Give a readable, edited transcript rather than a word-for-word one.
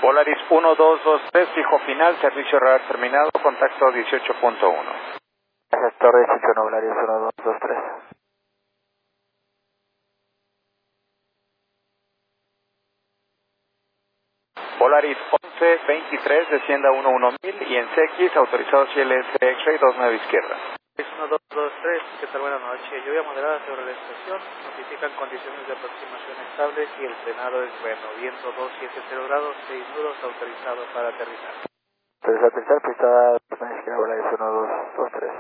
Polaris 1223, fijo final, servicio radar terminado, contacto 18.1. Sector 18, Polaris 1223. Polaris 1123, descienda 11000 y en CX, autorizado CLS X-Ray 29 izquierda. 1223, ¿qué tal? Buenas noches. Lluvia moderada sobre la estación, notifican condiciones de aproximación estables y el frenado es bueno. Viento 270 grados, 6 nudos, autorizado para aterrizar. Autorizado a aterrizar, pista izquierda, Polaris 1223.